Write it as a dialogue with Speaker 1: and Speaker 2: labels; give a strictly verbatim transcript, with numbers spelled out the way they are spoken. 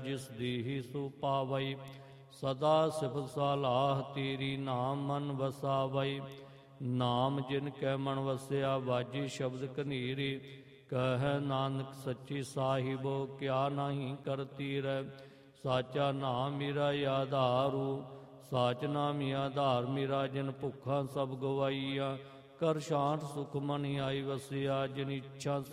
Speaker 1: ਜਿਸ ਦੀਹੀ ਸੋ ਪਾਵਈ। ਸਦਾ ਸਿਫਤ ਸਲਾਹ ਤੇਰੀ ਨਾਮ ਮਨ ਵਸਾਵਈ। ਨਾਮ ਜਿਨ ਕੈ ਮਨ ਵਸਿਆ ਵਾਜੀ ਸ਼ਬਦ ਕਨੀਰੀ। ਕਹਿ ਨਾਨਕ ਸੱਚੀ ਸਾਹਿਬੋ ਕਿਆ ਨਾਹੀ ਕਰਤੀ ਰਹਿ। ਸਾਚਾ ਨਾਮ ਮੇਰਾ ਆਧਾਰੂ ਸਾਚ ਨਾਮ ਆਧਾਰ ਮੇਰਾ। ਜਿਨ ਭੁੱਖਾਂ ਸਭ ਗਵਾਈਆ ਕਰ ਸ਼ਾਂਤ ਸੁਖ ਮਨ ਆਈ ਵਸਿਆ। ਜਿਨ ਇੱਛਾ